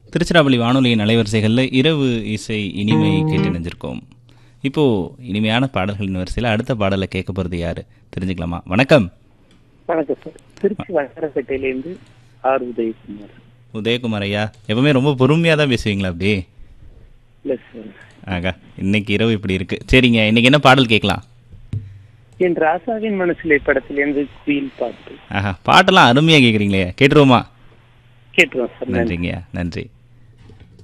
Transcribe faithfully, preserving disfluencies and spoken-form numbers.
திருச்சிராப்பள்ளி வானொலியின் அலைவரிசைகளில் இரவு இசை இனிமை கேட்டு நினைஞ்சிருக்கோம். இப்போ இனிமையான பாடல்களின் வரிசையில் அடுத்த பாடலை கேட்க போகிறது யாரு தெரிஞ்சுக்கலாமா? வணக்கம். வணக்கம் சார். திருச்சி வண்ணாரப்பேட்டையிலேருந்து ஆர் உதயகுமார். உதயகுமார் ஐயா, எப்பவுமே ரொம்ப பொறுமையாக தான் பேசுவீங்களா? அப்படி இல்லை சார். ஆகா, இன்னைக்கு இரவு இப்படி இருக்கு. சரிங்க, இன்னைக்கு என்ன பாடல் கேட்கலாம்? என் ராசாவின் மனசிலே படத்திலேருந்து குயில் பாட்டு. ஆஹா, பாட்டெல்லாம் அருமையாக கேட்குறீங்களே, கேட்டுருவோமா? கேட்டுருவோம் சார். நன்றிங்கய்யா, நன்றி.